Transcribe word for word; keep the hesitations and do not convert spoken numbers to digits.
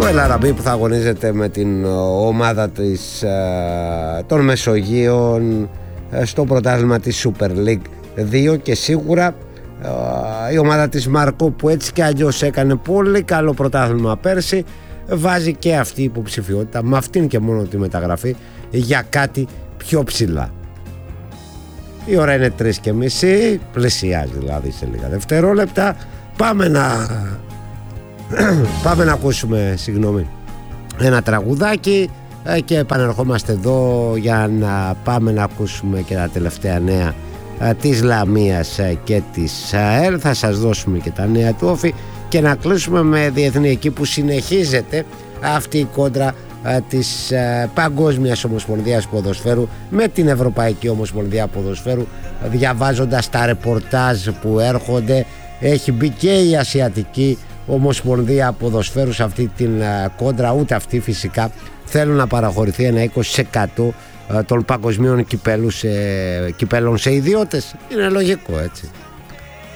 El Arabi που θα αγωνίζεται με την ομάδα της, των Μεσογείων στο πρωτάθλημα της Super League δύο, και σίγουρα η ομάδα της Μάρκο, που έτσι και αλλιώς έκανε πολύ καλό πρωτάθλημα πέρσι, βάζει και αυτή η υποψηφιότητα με αυτήν και μόνο τη μεταγραφή για κάτι πιο ψηλά. Η ώρα είναι τρεις και μισή, πλησιάζει δηλαδή σε λίγα δευτερόλεπτα. Πάμε να πάμε να ακούσουμε συγγνώμη ένα τραγουδάκι και επανερχόμαστε εδώ για να πάμε να ακούσουμε και τα τελευταία νέα της Λαμίας και της ΑΕΛ. Θα σας δώσουμε και τα νέα του Όφη και να κλείσουμε με διεθνή, εκεί που συνεχίζεται αυτή η κόντρα της Παγκόσμιας Ομοσπονδίας Ποδοσφαίρου με την Ευρωπαϊκή Ομοσπονδία Ποδοσφαίρου. Διαβάζοντας τα ρεπορτάζ που έρχονται, έχει μπει και η Ασιατική Ομοσπονδία Ποδοσφαίρου σε αυτή την κόντρα. Ούτε αυτοί φυσικά θέλουν να παραχωρηθεί ένα είκοσι τοις εκατό των παγκοσμίων κυπέλων σε, κυπέλων σε ιδιώτες. Είναι λογικό, έτσι.